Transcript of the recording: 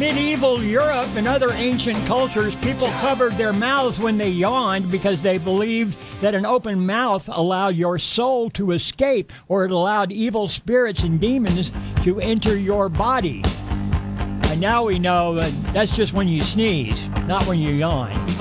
medieval Europe and other ancient cultures, people covered their mouths when they yawned because they believed that an open mouth allowed your soul to escape, or it allowed evil spirits and demons to enter your body. And now we know that that's just when you sneeze, not when you yawn.